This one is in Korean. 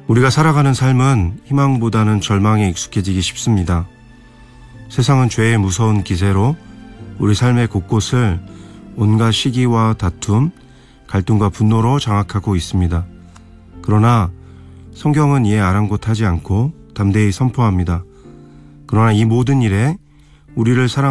우리가 살아가는 삶은 희망보다는 절망에 익숙해지기 쉽습니다. 세상은 죄의 무서운 기세로 우리 삶의 곳곳을 온갖 시기와 다툼, 갈등과 분노로 장악하고 있습니다. 그러나 성경은 이에 아랑곳하지 않고 담대히 선포합니다. 그러나 이 모든 일에 우리를 사랑